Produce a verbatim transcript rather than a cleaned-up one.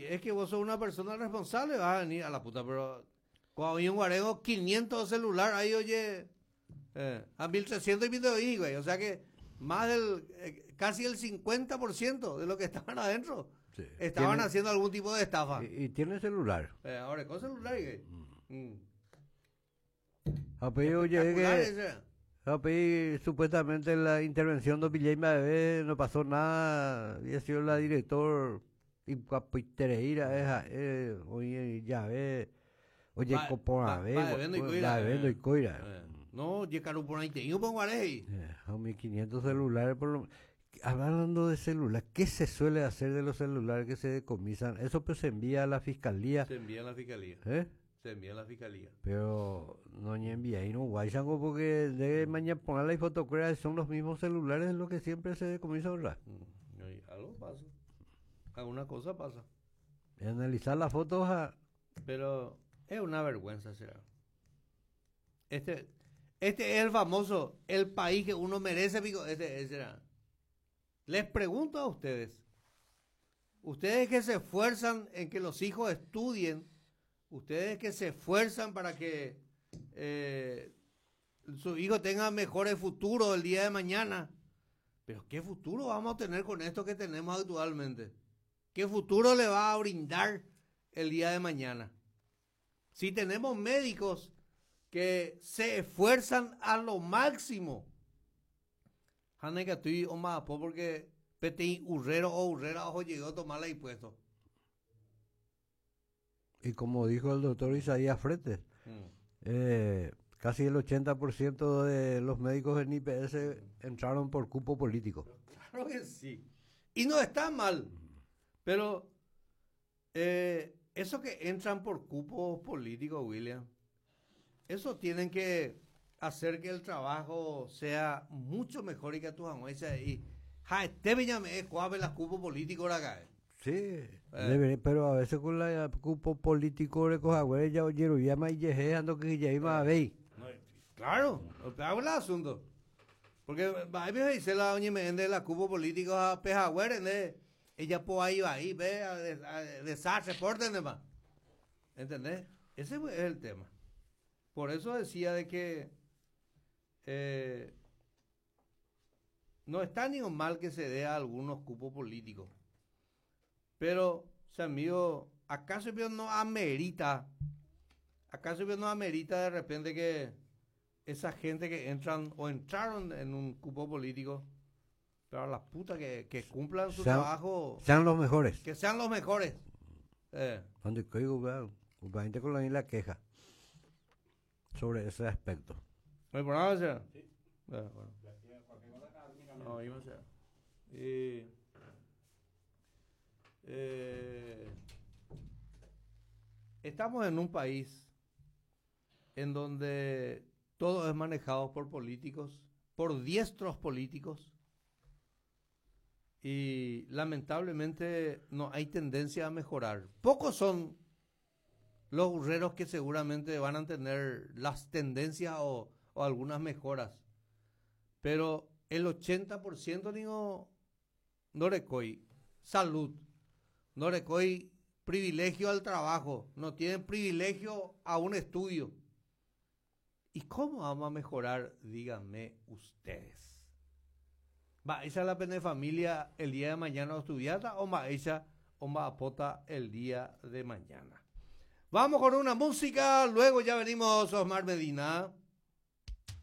es que vos sos una persona responsable, vas a venir a la puta, pero cuando hay un guarengo, quinientos celular, ahí oye, eh, a mil trescientos y video ahí, güey. O sea que más del, eh, casi el cincuenta por ciento de lo que estaban adentro Sí. estaban Tiene- haciendo algún tipo de estafa. Y, y tiene celular. Eh, ahora, con celular, güey. Mm. A pedir, oye, Espectacular que, ese. a pedir, supuestamente la intervención de Villayma Bebé no pasó nada. Había sido la director y Capoitereira, esa, eh, oye, ya ve, oye, Va- Copona va- ve, va de vendo y gua- coira, va de vendo eh. y coira. Eh, No, llegaron por ahí, te digo, pongo ahí. Eh, a mil quinientos celulares por lo Hablando de celular, ¿qué se suele hacer de los celulares que se decomisan? Eso pues se envía a la fiscalía, Se envía a la fiscalía. ¿eh? Se envía a la fiscalía. Pero no ni envía y no guaysango porque de mañana ponerla y fotocrea son los mismos celulares de lo que siempre se decomisa, ¿verdad? Mm, y algo pasa. Alguna cosa pasa. Y analizar las fotos a... Pero es una vergüenza, será. Este, este es el famoso, el país que uno merece, amigo. Este, este será. Les pregunto a ustedes, ustedes que se esfuerzan en que los hijos estudien, ustedes que se esfuerzan para que eh, su hijo tenga mejores futuros el día de mañana, pero ¿qué futuro vamos a tener con esto que tenemos actualmente? ¿Qué futuro le va a brindar el día de mañana? Si tenemos médicos que se esfuerzan a lo máximo, Hane que estoy o más porque peti urrero o urrera ojo llegó a tomar el impuesto. Y como dijo el doctor Isaías Fretes, Mm. eh, casi el ochenta por ciento de los médicos en I P S entraron por cupo político. Claro que sí. Y no está mal. Pero eh, eso que entran por cupos políticos, William, eso tienen que hacer que el trabajo sea mucho mejor y que tus anuncias y ja, este me llamé, cuál las cupos políticos acá. Sí, debería, pero a veces con la cupo político de Cojagüe ya oyeron llama y yeje ando que ya iba a ver. No, claro, hago el asunto. Porque a mí me dice la doña Méndez la cupo político a Pejagüere, ella por ahí va ahí, ve, a, des- a desastre, pórtenme más. ¿Entendés? Ese es el tema. Por eso decía de que eh, no está ni mal que se dé a algunos cupos políticos. Pero, o sea, amigo, ¿acaso no amerita, acaso no amerita de repente que esa gente que entran o entraron en un cupo político, pero a las putas que, que cumplan su Sean- trabajo, Sean los mejores. que sean los mejores? Eh, Cuando digo, vea, la gente con la misma queja sobre ese aspecto. ¿Me ponemos a hacer? Sí. Eh, bueno. No, iba a hacer. Y, eh, estamos en un país en donde todo es manejado por políticos, por diestros políticos, y lamentablemente no hay tendencia a mejorar. Pocos son los urreros que seguramente van a tener las tendencias o, o algunas mejoras, pero el ochenta por ciento digo, no recoy salud, no recoy privilegio al trabajo, no tienen privilegio a un estudio. ¿Y cómo vamos a mejorar? Díganme ustedes. ¿Va esa la pena de familia el día de mañana estudiada o va esa o va a pota el día de mañana? Vamos con una música, luego ya venimos Osmar Medina.